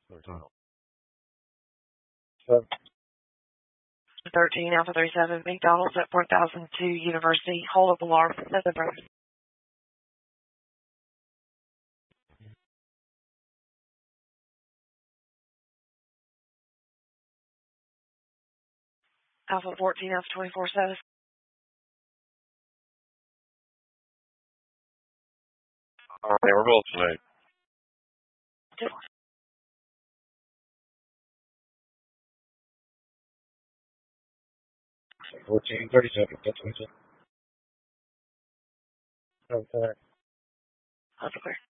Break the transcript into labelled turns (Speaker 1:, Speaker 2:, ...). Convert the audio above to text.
Speaker 1: So,
Speaker 2: 13 Alpha 37 McDonald's at 4002 University. Hold up alarm. That's the Alpha 14 Alpha 24/7.
Speaker 1: they were both tonight. 1437. That's what I said. Okay.
Speaker 2: That's clear.